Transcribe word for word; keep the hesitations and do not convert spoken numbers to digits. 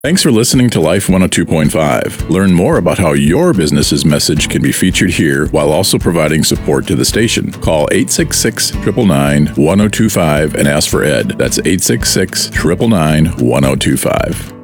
Thanks for listening to Life one oh two point five. Learn more about how your business's message can be featured here while also providing support to the station. Call eight six six, nine nine nine, one oh two five and ask for Ed. That's eight six six, nine nine nine, one oh two five.